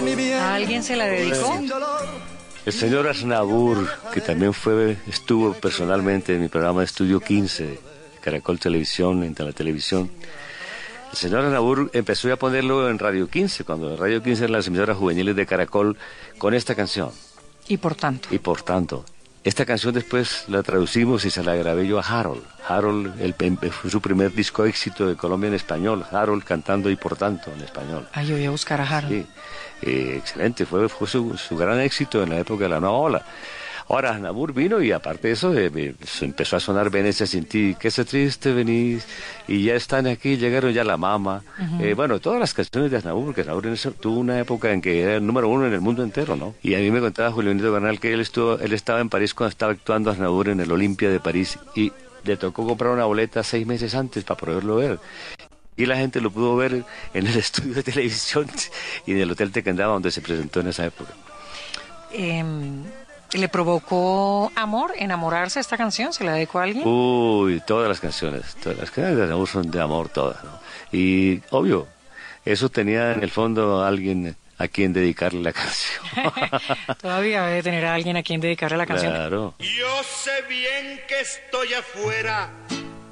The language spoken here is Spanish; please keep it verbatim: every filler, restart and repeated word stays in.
¿A alguien se la dedicó? El señor Aznavour, que también fue, estuvo personalmente en mi programa de Estudio quince, Caracol Televisión, en la televisión. El señor Aznavour empezó a ponerlo en Radio quince, cuando Radio quince eran las emisoras juveniles de Caracol, con esta canción. Y por tanto. Y por tanto. Esta canción después la traducimos y se la grabé yo a Harold. Harold, el, fue su primer disco éxito de Colombia en español. Harold cantando y por tanto en español. Ah, yo voy a buscar a Harold. Sí, eh, excelente, fue, fue su, su gran éxito en la época de la nueva ola. Ahora Aznavour vino y aparte de eso eh, eh, empezó a sonar Venecia sin ti, que se triste venís, y ya están aquí, llegaron ya la mama. Uh-huh. eh, bueno, todas las canciones de Aznavour, porque Aznavour en eso, tuvo una época en que era el número uno en el mundo entero, ¿no? Y a mí me contaba Julio Benito Bernal que él estuvo, él estaba en París cuando estaba actuando Aznavour en el Olimpia de París y le tocó comprar una boleta seis meses antes para poderlo ver. Y la gente lo pudo ver en el estudio de televisión y en el Hotel Tequendama donde se presentó en esa época. Eh... ¿Le provocó amor, enamorarse esta canción? ¿Se la dedicó a alguien? Uy, todas las canciones, todas las canciones de amor son de amor todas, ¿no? Y obvio, eso tenía en el fondo a alguien a quien dedicarle la canción. Todavía debe tener a alguien a quien dedicarle la canción. Claro. Yo sé bien que estoy afuera